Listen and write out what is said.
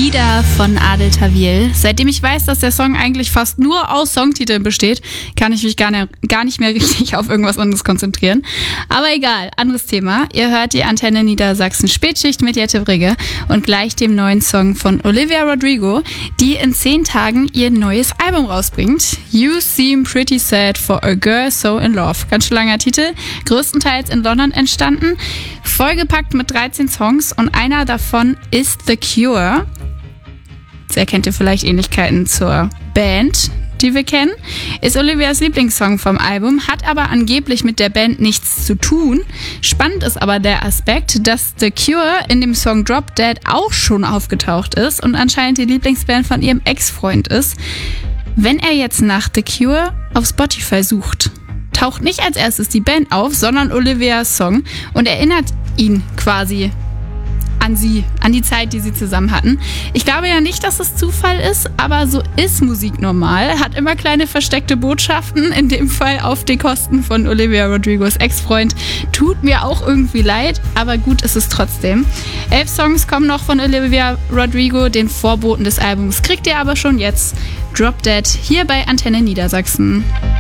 Nida von Adel Tawil. Seitdem ich weiß, dass der Song eigentlich fast nur aus Songtiteln besteht, kann ich mich gar nicht mehr richtig auf irgendwas anderes konzentrieren. Aber egal, anderes Thema. Ihr hört die Antenne Niedersachsen Spätschicht mit Jette Brigge und gleich dem neuen Song von Olivia Rodrigo, die in 10 Tagen ihr neues Album rausbringt. You Seem Pretty Sad for a Girl So in Love. Ganz schön langer Titel, größtenteils in London entstanden, vollgepackt mit 13 Songs und einer davon ist The Cure. Jetzt erkennt ihr vielleicht Ähnlichkeiten zur Band, die wir kennen. Ist Olivias Lieblingssong vom Album, hat aber angeblich mit der Band nichts zu tun. Spannend ist aber der Aspekt, dass The Cure in dem Song Drop Dead auch schon aufgetaucht ist und anscheinend die Lieblingsband von ihrem Ex-Freund ist. Wenn er jetzt nach The Cure auf Spotify sucht, taucht nicht als erstes die Band auf, sondern Olivias Song und erinnert ihn quasi an sie, an die Zeit, die sie zusammen hatten. Ich glaube ja nicht, dass es Zufall ist, aber so ist Musik normal. Hat immer kleine versteckte Botschaften, in dem Fall auf die Kosten von Olivia Rodrigos Ex-Freund. Tut mir auch irgendwie leid, aber gut ist es trotzdem. 11 Songs kommen noch von Olivia Rodrigo, den Vorboten des Albums kriegt ihr aber schon jetzt. Drop Dead hier bei Antenne Niedersachsen.